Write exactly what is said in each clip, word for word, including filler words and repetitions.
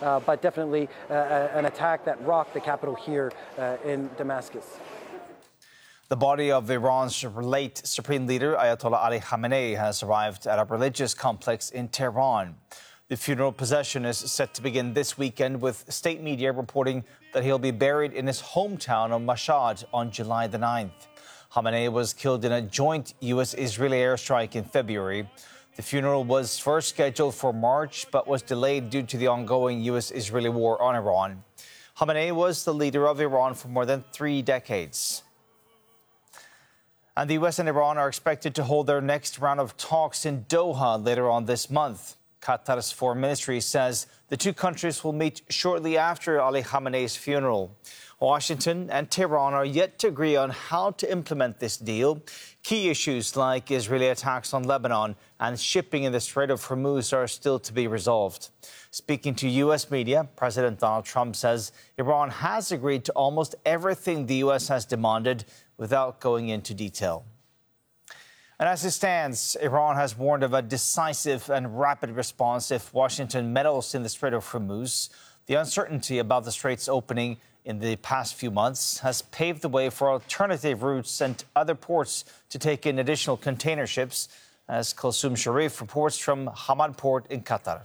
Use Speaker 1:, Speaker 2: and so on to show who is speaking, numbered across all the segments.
Speaker 1: uh, but definitely uh, an attack that rocked the capital here uh, in Damascus.
Speaker 2: The body of Iran's late supreme leader, Ayatollah Ali Khamenei, has arrived at a religious complex in Tehran. The funeral procession is set to begin this weekend, with state media reporting that he'll be buried in his hometown of Mashhad on July the ninth. Khamenei was killed in a joint U S Israeli airstrike in February. The funeral was first scheduled for March, but was delayed due to the ongoing U S Israeli war on Iran. Khamenei was the leader of Iran for more than three decades. And the U S and Iran are expected to hold their next round of talks in Doha later on this month. Qatar's foreign ministry says the two countries will meet shortly after Ali Khamenei's funeral. Washington and Tehran are yet to agree on how to implement this deal. Key issues like Israeli attacks on Lebanon and shipping in the Strait of Hormuz are still to be resolved. Speaking to U S media, President Donald Trump says Iran has agreed to almost everything the U S has demanded without going into detail. And as it stands, Iran has warned of a decisive and rapid response if Washington meddles in the Strait of Hormuz. The uncertainty about the strait's opening in the past few months has paved the way for alternative routes and other ports to take in additional container ships, as Kulsum Sharif reports from Hamad Port in Qatar.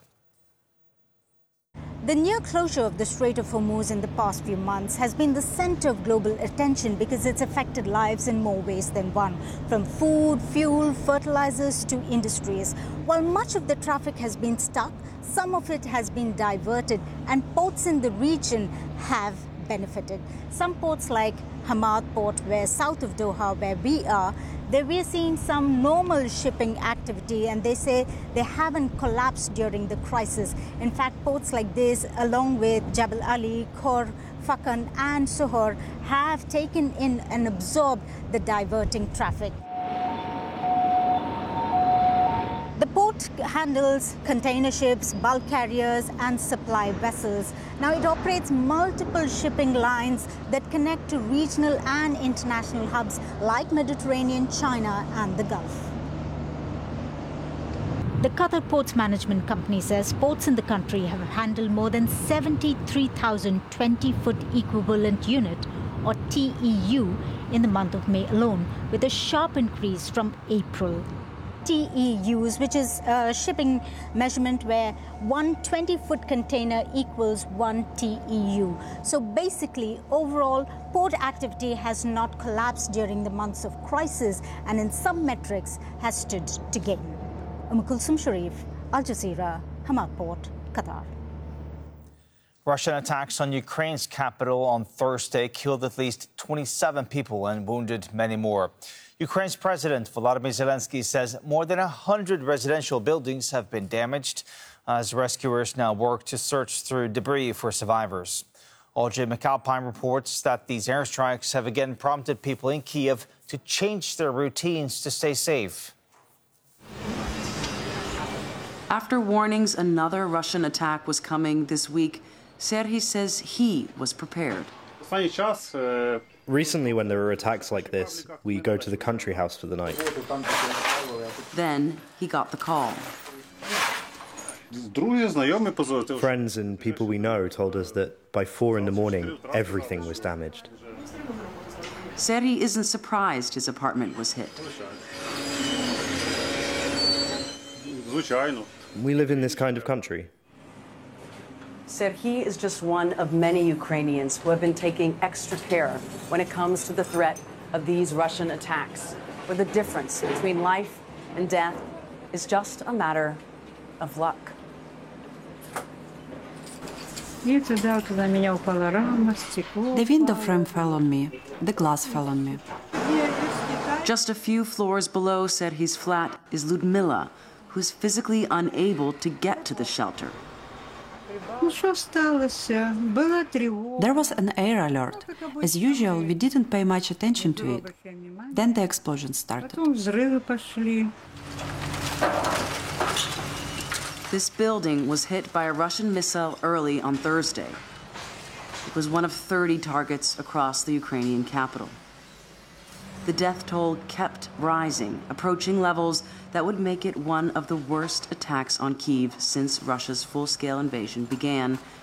Speaker 3: The near closure of the Strait of Hormuz in the past few months has been the center of global attention because it's affected lives in more ways than one, from food, fuel, fertilizers to industries. While much of the traffic has been stuck, some of it has been diverted, and ports in the region have benefited. Some ports like Hamad Port, where south of Doha, where we are, there we're seeing some normal shipping activity, and they say they haven't collapsed during the crisis. In fact, ports like this, along with Jebel Ali, Khor, Fakan and Sohar, have taken in and absorbed the diverting traffic. The port handles container ships, bulk carriers and supply vessels. Now it operates multiple shipping lines that connect to regional and international hubs like Mediterranean, China and the Gulf. The Qatar Ports Management Company says ports in the country have handled more than seventy-three thousand twenty-foot equivalent unit, or T E U, in the month of May alone, with a sharp increase from April. T E Us, which is a shipping measurement where one twenty-foot container equals one T E U. So basically, overall, port activity has not collapsed during the months of crisis, and in some metrics has stood to gain. Kulsum Sharif, Al Jazeera, Hamad Port, Qatar.
Speaker 2: Russian attacks on Ukraine's capital on Thursday killed at least twenty-seven people and wounded many more. Ukraine's President Volodymyr Zelensky says more than one hundred residential buildings have been damaged as rescuers now work to search through debris for survivors. Olgy McAlpine reports that these airstrikes have again prompted people in Kyiv to change their routines to stay safe.
Speaker 4: After warnings another Russian attack was coming this week, Serhiy says he was prepared.
Speaker 5: Recently, when there are attacks like this, we go to the country house for the night.
Speaker 4: Then he got the call.
Speaker 5: Friends and people we know told us that by four in the morning, everything was damaged.
Speaker 4: Serhiy isn't surprised his apartment was hit.
Speaker 5: We live in this kind of country.
Speaker 4: Serhiy is just one of many Ukrainians who have been taking extra care when it comes to the threat of these Russian attacks, where the difference between life and death is just a matter of luck.
Speaker 6: The window frame fell on me. The glass fell on me.
Speaker 4: Just a few floors below Serhiy's flat is Ludmila, who's physically unable to get to the shelter.
Speaker 6: There was an air alert. As usual, we didn't pay much attention to it. Then the explosion started.
Speaker 4: This building was hit by a Russian missile early on Thursday. It was one of thirty targets across the Ukrainian capital. The death toll kept rising, approaching levels that would make it one of the worst attacks on Kyiv since Russia's full-scale invasion began